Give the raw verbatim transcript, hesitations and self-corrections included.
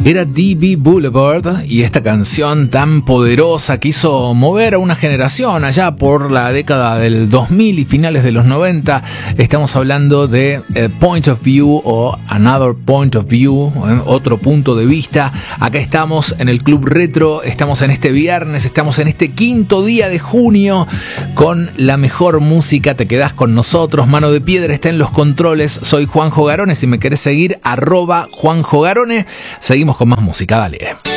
Era D B Boulevard y esta canción tan poderosa que hizo mover a una generación allá por la década del dos mil y finales de los noventa. Estamos hablando de eh, Point of View o Another Point of View, eh, otro punto de vista. Acá estamos en el Club Retro, estamos en este viernes, estamos en este quinto día de junio con la mejor música. Te quedás con nosotros, Mano de Piedra está en los controles. Soy Juanjo Garone, si me querés seguir, arroba Juanjo Garone. Seguimos con más música, dale.